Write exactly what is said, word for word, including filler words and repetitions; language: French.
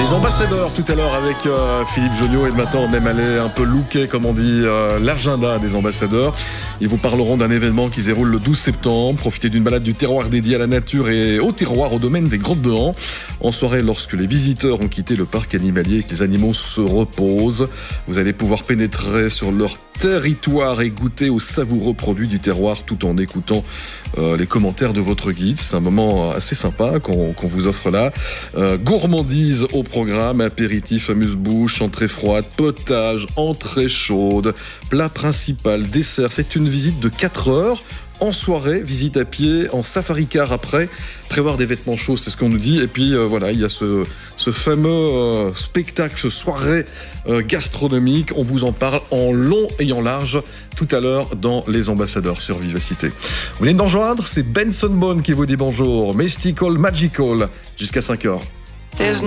Les ambassadeurs tout à l'heure avec euh, Philippe Jonniot, et maintenant on aime aller un peu looker, comme on dit, euh, l'agenda des ambassadeurs. Ils vous parleront d'un événement qui se déroule le douze septembre. Profitez d'une balade du terroir dédiée à la nature et au terroir, au domaine des Grottes de Han. En soirée, lorsque les visiteurs ont quitté le parc animalier et que les animaux se reposent, vous allez pouvoir pénétrer sur leur territoire et goûter aux savoureux produits du terroir tout en écoutant euh, les commentaires de votre guide. C'est un moment assez sympa qu'on qu'on vous offre là. Euh, gourmandise au programme, apéritif, amuse-bouche, entrée froide, potage, entrée chaude, plat principal, dessert. C'est une visite de quatre heures. En soirée, visite à pied, en safari-car après, prévoir des vêtements chauds, c'est ce qu'on nous dit. Et puis euh, voilà, il y a ce, ce fameux euh, spectacle, ce soirée euh, gastronomique. On vous en parle en long et en large tout à l'heure dans Les Ambassadeurs sur Vivacité. Vous venez de nous rejoindre, c'est Benson Boone qui vous dit bonjour. Mystical, Magical, jusqu'à cinq heures.